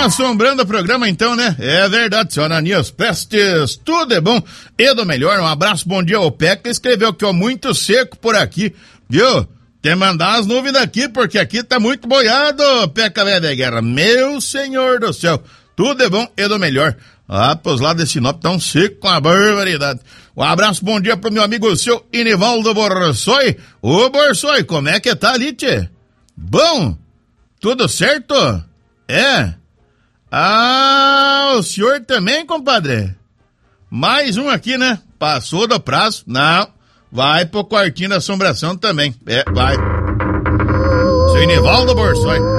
assombrando o programa então, né? É verdade, senhor Ananias Prestes, tudo é bom e do melhor. Um abraço, bom dia ao Peca, escreveu que ó, muito seco por aqui, viu? Tem que mandar as nuvens daqui, porque aqui tá muito boiado, Peca Velha da Guerra. Meu senhor do céu, tudo é bom e do melhor. Ah, pros lados desse Sinop tão seco com a barbaridade. Um abraço, bom dia pro meu amigo seu Inivaldo Borsoi. Ô Borsoi, como é que tá ali, tchê? Bom? Tudo certo? É? Ah, o senhor também, compadre? Mais um aqui, né? Passou do prazo? Não. Vai pro quartinho da assombração também. É, vai. Seu Inivaldo Borsoi.